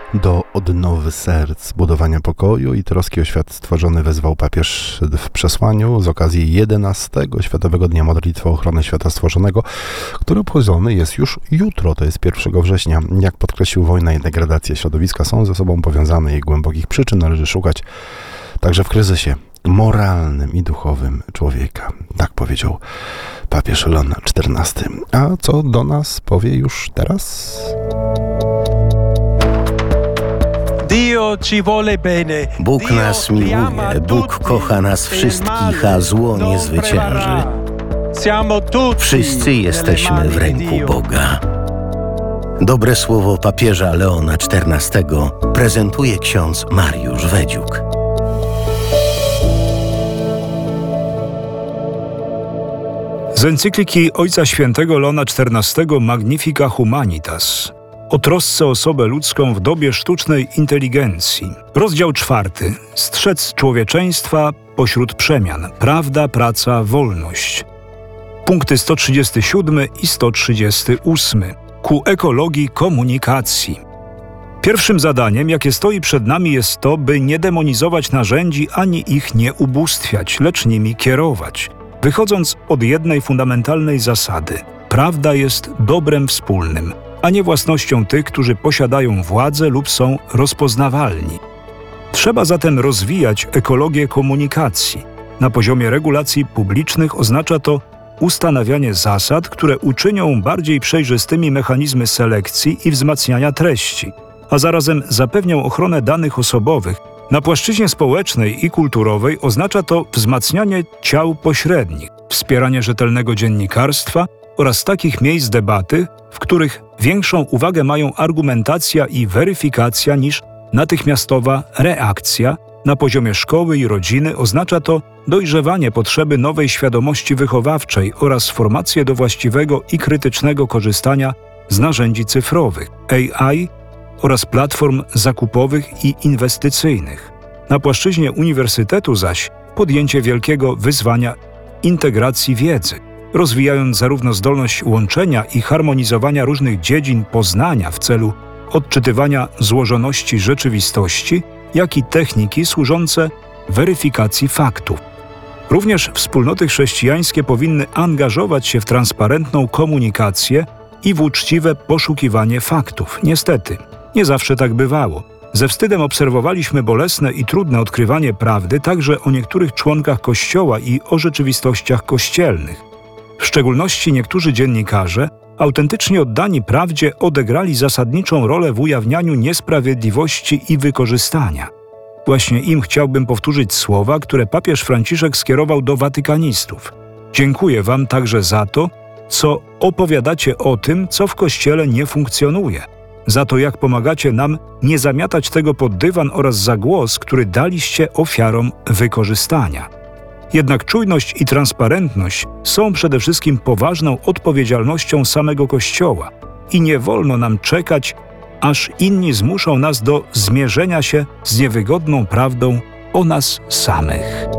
Do odnowy serc, budowania pokoju i troski o świat stworzony wezwał papież w przesłaniu z okazji 11. Światowego Dnia Modlitwy o ochronę świata stworzonego, który obchodzony jest już jutro, to jest 1 września. Jak podkreślił, wojna i degradacja środowiska są ze sobą powiązane i głębokich przyczyn należy szukać także w kryzysie moralnym i duchowym człowieka. Tak powiedział papież Leon XIV. A co do nas powie już teraz? Bóg nas miłuje, Bóg kocha nas wszystkich, a zło nie zwycięży. Wszyscy jesteśmy w ręku Boga. Dobre słowo papieża Leona XIV prezentuje ksiądz Mariusz Wedziuk. Z encykliki Ojca Świętego Leona XIV Magnifica Humanitas o trosce o osobę ludzką w dobie sztucznej inteligencji. Rozdział 4. Strzec człowieczeństwa pośród przemian. Prawda, praca, wolność. Punkty 137 i 138. Ku ekologii komunikacji. Pierwszym zadaniem, jakie stoi przed nami, jest to, by nie demonizować narzędzi ani ich nie ubóstwiać, lecz nimi kierować. Wychodząc od jednej fundamentalnej zasady. Prawda jest dobrem wspólnym, a nie własnością tych, którzy posiadają władzę lub są rozpoznawalni. Trzeba zatem rozwijać ekologię komunikacji. Na poziomie regulacji publicznych oznacza to ustanawianie zasad, które uczynią bardziej przejrzystymi mechanizmy selekcji i wzmacniania treści, a zarazem zapewnią ochronę danych osobowych. Na płaszczyźnie społecznej i kulturowej oznacza to wzmacnianie ciał pośrednich, wspieranie rzetelnego dziennikarstwa oraz takich miejsc debaty, w których większą uwagę mają argumentacja i weryfikacja niż natychmiastowa reakcja. Na poziomie szkoły i rodziny oznacza to dojrzewanie potrzeby nowej świadomości wychowawczej oraz formację do właściwego i krytycznego korzystania z narzędzi cyfrowych, AI oraz platform zakupowych i inwestycyjnych. Na płaszczyźnie uniwersytetu zaś podjęcie wielkiego wyzwania integracji wiedzy, rozwijając zarówno zdolność łączenia i harmonizowania różnych dziedzin poznania w celu odczytywania złożoności rzeczywistości, jak i techniki służące weryfikacji faktów. Również wspólnoty chrześcijańskie powinny angażować się w transparentną komunikację i w uczciwe poszukiwanie faktów. Niestety, nie zawsze tak bywało. Ze wstydem obserwowaliśmy bolesne i trudne odkrywanie prawdy także o niektórych członkach Kościoła i o rzeczywistościach kościelnych. W szczególności niektórzy dziennikarze, autentycznie oddani prawdzie, odegrali zasadniczą rolę w ujawnianiu niesprawiedliwości i wykorzystania. Właśnie im chciałbym powtórzyć słowa, które papież Franciszek skierował do watykanistów. Dziękuję wam także za to, co opowiadacie o tym, co w Kościele nie funkcjonuje. Za to, jak pomagacie nam nie zamiatać tego pod dywan oraz za głos, który daliście ofiarom wykorzystania. Jednak czujność i transparentność są przede wszystkim poważną odpowiedzialnością samego Kościoła i nie wolno nam czekać, aż inni zmuszą nas do zmierzenia się z niewygodną prawdą o nas samych.